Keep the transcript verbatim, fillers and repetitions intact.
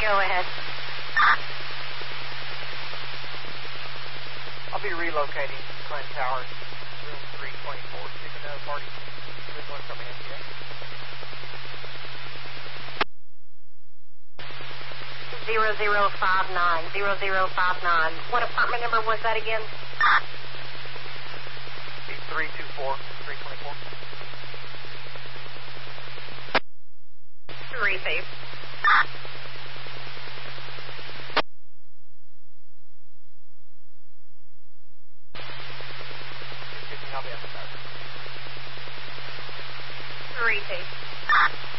Go ahead. I'll be relocating Glen Towers, room three twenty-four. See if another party is going from N T S. Zero zero five nine. Zero zero five nine. What apartment number was that again? three two four, three twenty-four. Receive. I'll be on the side. Receive.